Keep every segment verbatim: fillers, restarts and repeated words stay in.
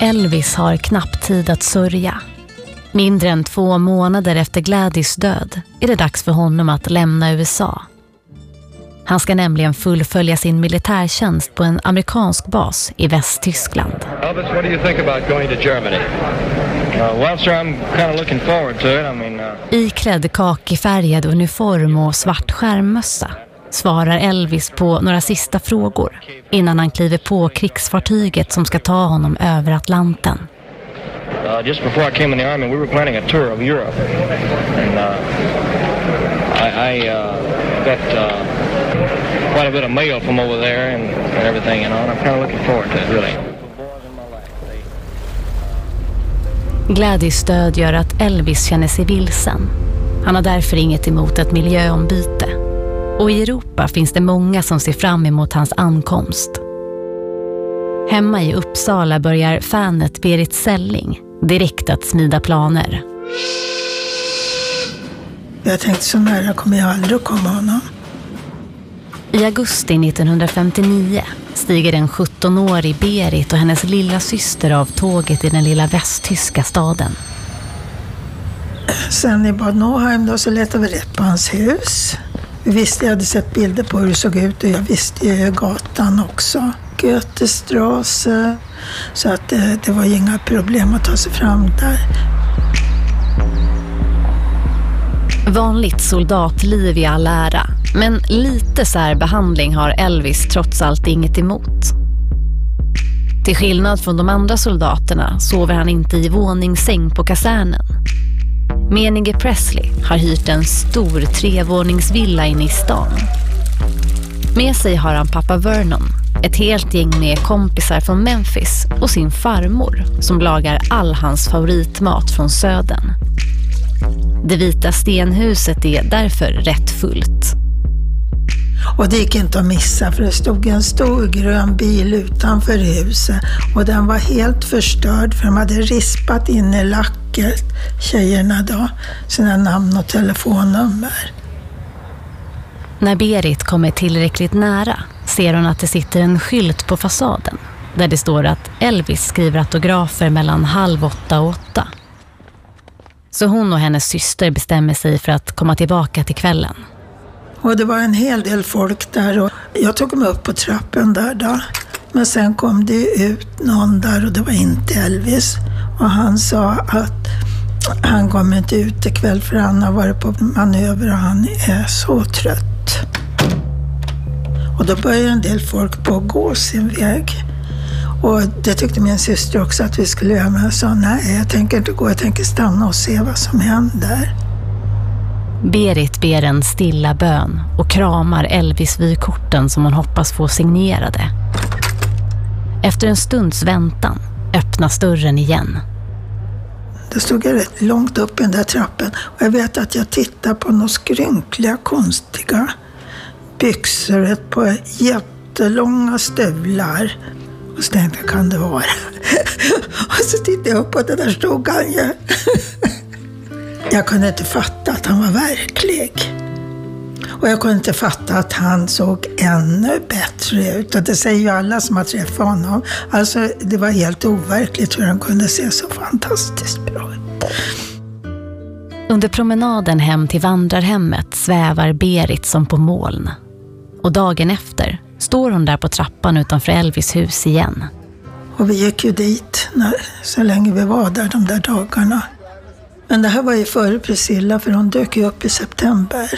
Elvis har knappt tid att sörja. Mindre än två månader efter Gladys död är det dags för honom att lämna U S A. Han ska nämligen fullfölja sin militärtjänst på en amerikansk bas i Västtyskland. Elvis, what do you think about going to Germany? Uh, well, sir, I'm kind of looking forward to it. I mean, uh... Iklädd kakifärgad uniform och svart skärmmössa svarar Elvis på några sista frågor innan han kliver på krigsfartyget som ska ta honom över Atlanten. Uh, just before I came in the army, we were planning a tour of Europe, and uh, I, I uh, got uh, quite a bit of mail from over there and, and everything, you know, and I'm kind of looking forward to it, really. Gladys död gör att Elvis känner sig vilsen. Han har därför inget emot ett miljöombyte. Och i Europa finns det många som ser fram emot hans ankomst. Hemma i Uppsala börjar fanet Berit Selling direkt att smida planer. Jag tänkte så nära kommer jag aldrig att komma honom. I augusti nittonhundrafemtionio stiger en sjuttonårig Berit och hennes lilla syster av tåget i den lilla västtyska staden. Sen i Bad Nauheim då så letade vi rätt på hans hus. Vi visste, jag hade sett bilder på hur det såg ut och jag visste ju gatan också. Goethestraße, så att det, det var inga problem att ta sig fram där. Vanligt soldatliv i all ära, men lite särbehandling har Elvis trots allt inget emot. Till skillnad från de andra soldaterna sover han inte i våningssäng på kasernen. Menige Presley har hyrt en stor trevåningsvilla inne i stan. Med sig har han pappa Vernon, ett helt gäng med kompisar från Memphis och sin farmor som lagar all hans favoritmat från södern. Det vita stenhuset är därför rätt fullt. Och det gick inte att missa för det stod en stor grön bil utanför huset och den var helt förstörd för de hade rispat in i lacket, tjejerna då, sina namn och telefonnummer. När Berit kommer tillräckligt nära ser hon att det sitter en skylt på fasaden där det står att Elvis skriver autografer mellan halv åtta och åtta. Så hon och hennes syster bestämmer sig för att komma tillbaka till kvällen. Och det var en hel del folk där och jag tog mig upp på trappen där då. Men sen kom det ut någon där och det var inte Elvis. Och han sa att han kommer inte ut ikväll för han har varit på manöver och han är så trött. Och då började en del folk på att gå sin väg. Och det tyckte min syster också att vi skulle göra. Men jag sa nej, jag tänker inte gå, jag tänker stanna och se vad som händer. Berit ber en stilla bön och kramar Elvis-vykorten som hon hoppas få signerade. Efter en stunds väntan öppnas dörren igen. Det stod jag rätt långt upp i den där trappen och jag vet att jag tittar på några skrynkliga, konstiga byxor, ett par jättelånga stövlar. Och så tänkte jag, kan det vara? Och så tittade jag upp och det där stod han ju. Jag kunde inte fatta att han var verklig. Och jag kunde inte fatta att han såg ännu bättre ut. Och det säger ju alla som har träffat honom. Alltså det var helt overkligt hur han kunde se så fantastiskt bra ut. Under promenaden hem till vandrarhemmet svävar Berit som på moln. Och dagen efter står hon där på trappan utanför Elvis hus igen. Och vi gick ju dit när, så länge vi var där de där dagarna. Men det här var ju före Priscilla för hon dök ju upp i september.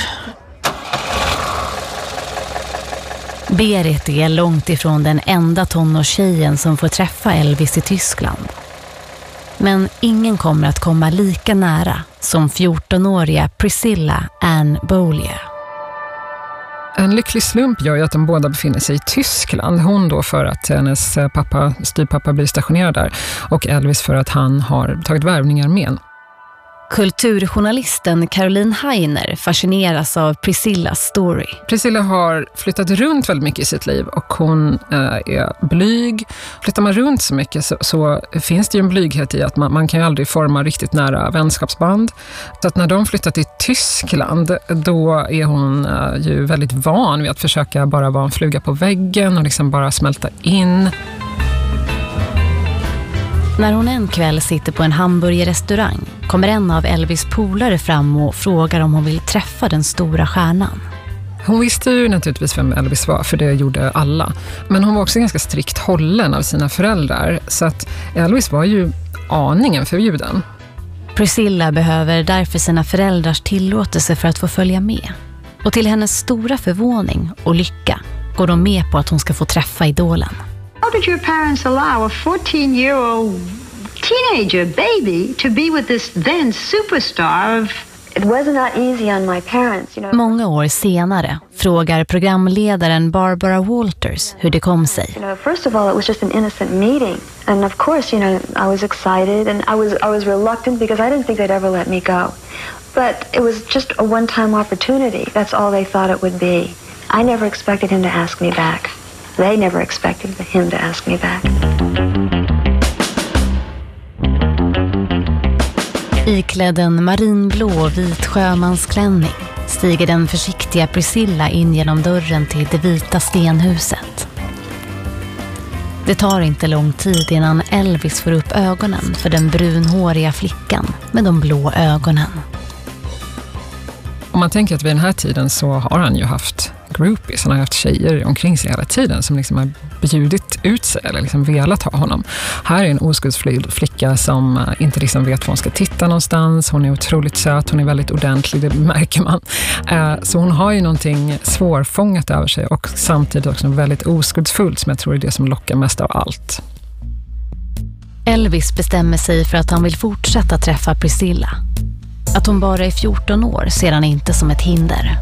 Berit är långt ifrån den enda tonårstjejen som får träffa Elvis i Tyskland. Men ingen kommer att komma lika nära som fjortonåriga Priscilla Ann Beaulieu. En lycklig slump gör ju att de båda befinner sig i Tyskland. Hon då för att hennes pappa, styvpappa blir stationerad där och Elvis för att han har tagit värvningarmén. Kulturjournalisten Caroline Heiner fascineras av Priscillas story. Priscilla har flyttat runt väldigt mycket i sitt liv och hon äh, är blyg. Flyttar man runt så mycket så, så finns det ju en blyghet i att man, man kan ju aldrig forma riktigt nära vänskapsband. Så att när de flyttar till Tyskland då är hon äh, ju väldigt van vid att försöka bara vara en fluga på väggen och liksom bara smälta in. När hon en kväll sitter på en hamburgerrestaurang kommer en av Elvis polare fram och frågar om hon vill träffa den stora stjärnan. Hon visste ju naturligtvis vem Elvis var, för det gjorde alla. Men hon var också ganska strikt hållen av sina föräldrar, så att Elvis var ju aningen förbjuden. Priscilla behöver därför sina föräldrars tillåtelse för att få följa med. Och till hennes stora förvåning och lycka går de med på att hon ska få träffa idolen. How did your parents allow a fourteen-year-old teenager baby to be with this then superstar of... It was not easy on my parents, you know. Många år senare frågar programledaren Barbara Walters hur det kom sig. You know, first of all, it was just an innocent meeting, and of course, you know, I was excited and I was I was reluctant because I didn't think they'd ever let me go. But it was just a one-time opportunity. That's all they thought it would be. I never expected him to ask me back. They never expected him to ask me back. Iklädd en marinblå och vit sjömansklänning stiger den försiktiga Priscilla in genom dörren till det vita stenhuset. Det tar inte lång tid innan Elvis får upp ögonen för den brunhåriga flickan med de blå ögonen. Om man tänker att vid den här tiden så har han ju haft groupies, han har haft tjejer omkring sig hela tiden som liksom har bjudit ut sig eller liksom velat ha honom. Här är en oskuldsfylld flicka som inte liksom vet var hon ska titta någonstans. Hon är otroligt söt, hon är väldigt ordentlig, det märker man. Så hon har ju någonting svårfångat över sig och samtidigt också väldigt oskuldsfullt som jag tror är det som lockar mest av allt. Elvis bestämmer sig för att han vill fortsätta träffa Priscilla. Att hon bara är fjorton år ser han inte som ett hinder.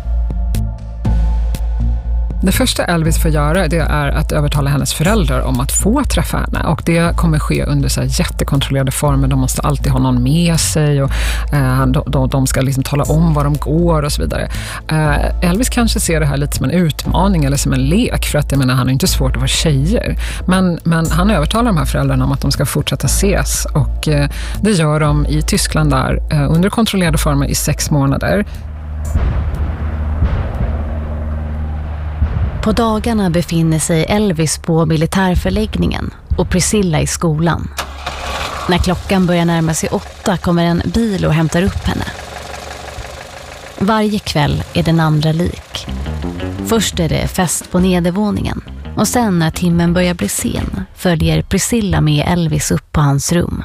Det första Elvis får göra det är att övertala hennes föräldrar om att få träffa henne. Och det kommer ske under så här jättekontrollerade former. De måste alltid ha någon med sig och eh, de, de ska liksom tala om var de går och så vidare. Eh, Elvis kanske ser det här lite som en utmaning eller som en lek, för att jag menar, han är inte svårt att vara tjejer. Men, men han övertalar de här föräldrarna om att de ska fortsätta ses och eh, det gör de i Tyskland där eh, under kontrollerade former i sex månader. På dagarna befinner sig Elvis på militärförläggningen och Priscilla i skolan. När klockan börjar närma sig åtta kommer en bil och hämtar upp henne. Varje kväll är den andra lik. Först är det fest på nedervåningen och sen när timmen börjar bli sen följer Priscilla med Elvis upp på hans rum.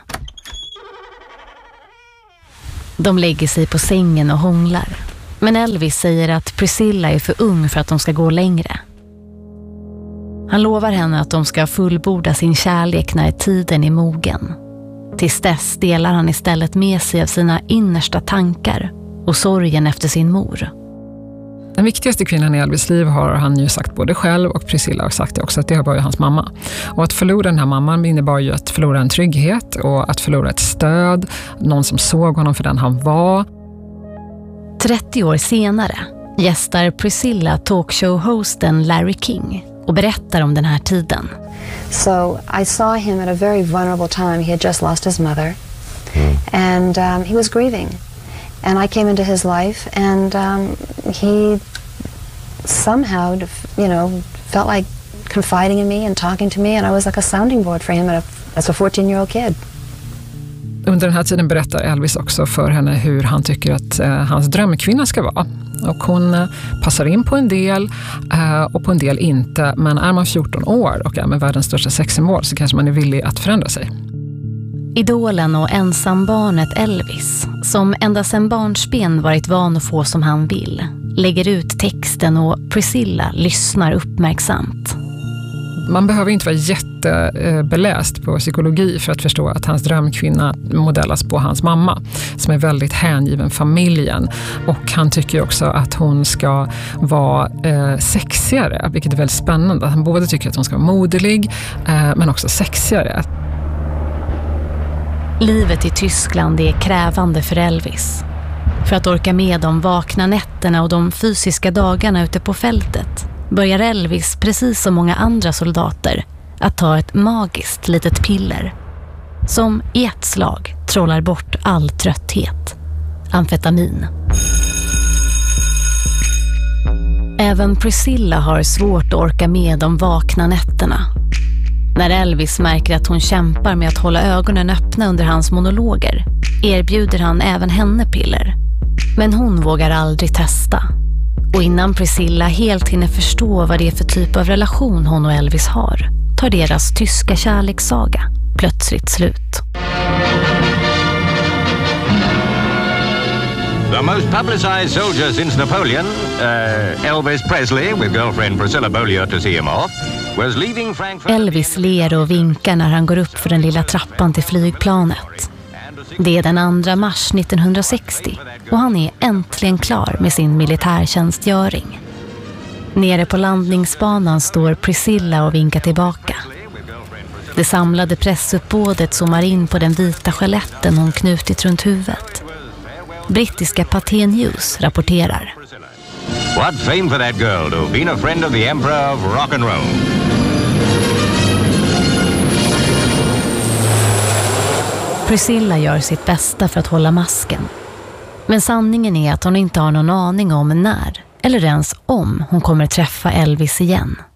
De lägger sig på sängen och hånglar. Men Elvis säger att Priscilla är för ung för att de ska gå längre. Han lovar henne att de ska fullborda sin kärlek när tiden är mogen. Tills dess delar han istället med sig av sina innersta tankar och sorgen efter sin mor. Den viktigaste kvinnan i Elvis liv har han ju sagt både själv och Priscilla har sagt det också, att det var ju hans mamma. Och att förlora den här mamman innebar ju att förlora en trygghet och att förlora ett stöd, någon som såg honom för den han var. trettio år senare gästar Priscilla talkshow-hosten Larry King och berättar om den här tiden. So I saw him at a very vulnerable time. He had just lost his mother, and um, he was grieving. And I came into his life, and um, he somehow, you know, felt like confiding in me and talking to me, and I was like a sounding board for him as a fourteen-year-old kid. Under den här tiden berättar Elvis också för henne hur han tycker att eh, hans drömkvinna ska vara. Och hon eh, passar in på en del eh, och på en del inte. Men är man fjorton år och är med världens största sexsymbol så kanske man är villig att förändra sig. Idolen och ensambarnet Elvis, som ända sedan barnsben varit van att få som han vill, lägger ut texten och Priscilla lyssnar uppmärksamt. Man behöver inte vara jättebeläst på psykologi för att förstå att hans drömkvinna modellas på hans mamma, som är väldigt hängiven familjen. Och han tycker också att hon ska vara eh, sexigare, vilket är väldigt spännande. Han både tycker att hon ska vara moderlig eh, men också sexigare. Livet i Tyskland är krävande för Elvis. För att orka med de vakna nätterna och de fysiska dagarna ute på fältet börjar Elvis, precis som många andra soldater, att ta ett magiskt litet piller som i ett slag trollar bort all trötthet. Amfetamin. Även Priscilla har svårt att orka med de vakna nätterna. När Elvis märker att hon kämpar med att hålla ögonen öppna under hans monologer erbjuder han även henne piller. Men hon vågar aldrig testa. Och innan Priscilla helt hinner förstå vad det är för typ av relation hon och Elvis har tar deras tyska kärlekssaga plötsligt slut. The most publicized soldier since Napoleon, uh, Elvis Presley, with girlfriend Priscilla Beaulieu to see him off, was leaving Frankfurt. Elvis ler och vinkar när han går upp för den lilla trappan till flygplanet. Det är den andra mars nittonhundrasextio och han är äntligen klar med sin militärtjänstgöring. Nere på landningsbanan står Priscilla och vinkar tillbaka. Det samlade pressuppbådet zoomar in på den vita skeletten hon knutit runt huvudet. Brittiska Pathé News rapporterar. What fame for that girl to have been a friend of the Emperor of rock and roll. Priscilla gör sitt bästa för att hålla masken. Men sanningen är att hon inte har någon aning om när, eller ens om hon kommer träffa Elvis igen.